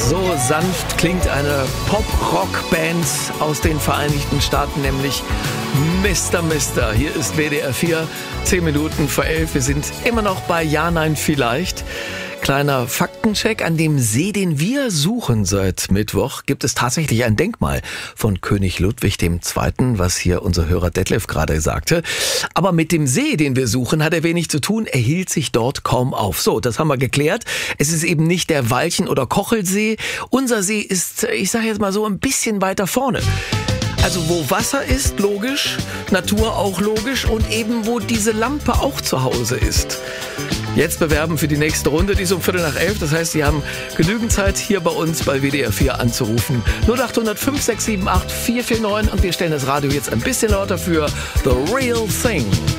So sanft klingt eine Pop-Rock-Band aus den Vereinigten Staaten, nämlich Mr. Mister. Hier ist WDR 4, 10 Minuten vor 11. Wir sind immer noch bei Ja, Nein, Vielleicht. Kleiner Faktencheck: An dem See, den wir suchen seit Mittwoch, gibt es tatsächlich ein Denkmal von König Ludwig II., was hier unser Hörer Detlef gerade sagte. Aber mit dem See, den wir suchen, hat er wenig zu tun. Er hielt sich dort kaum auf. So, das haben wir geklärt. Es ist eben nicht der Walchen- oder Kochelsee. Unser See ist, ich sage jetzt mal so, ein bisschen weiter vorne. Also wo Wasser ist, logisch, Natur auch logisch und eben wo diese Lampe auch zu Hause ist. Jetzt bewerben für die nächste Runde, die ist um 11:15. Das heißt, Sie haben genügend Zeit, hier bei uns bei WDR 4 anzurufen. 0800 5678 449 und wir stellen das Radio jetzt ein bisschen lauter für The Real Thing.